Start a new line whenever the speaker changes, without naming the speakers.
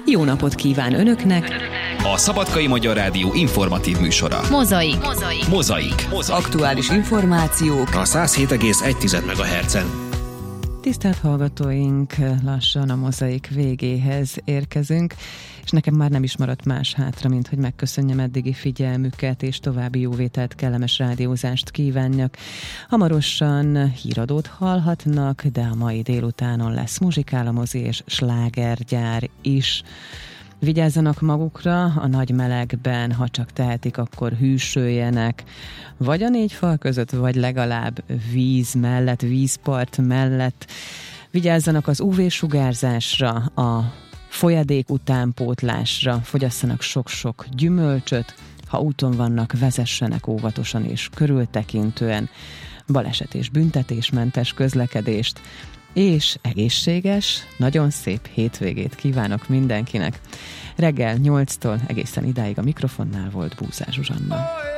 Jó napot kíván Önöknek!
A Szabadkai Magyar Rádió informatív műsora. Mozaik.
Aktuális információk
A 107,1 MHz-en.
Tisztelt hallgatóink, lassan a Mozaik végéhez érkezünk, és nekem már nem is maradt más hátra, mint hogy megköszönjem eddigi figyelmüket, és további jóvételt, kellemes rádiózást kívánjak. Hamarosan híradót hallhatnak, de a mai délutánon lesz Muzsikál a Mozi és slágergyár is. Vigyázzanak magukra, a nagy melegben, ha csak tehetik, akkor hűsöljenek, vagy a négy fal között, vagy legalább víz mellett, vízpart mellett. Vigyázzanak az UV-sugárzásra, a folyadék utánpótlásra, fogyasszanak sok-sok gyümölcsöt, ha úton vannak, vezessenek óvatosan és körültekintően, baleset és büntetésmentes közlekedést, és egészséges, nagyon szép hétvégét kívánok mindenkinek. Reggel 8-tól egészen idáig a mikrofonnál volt Búzár Zsuzsanna.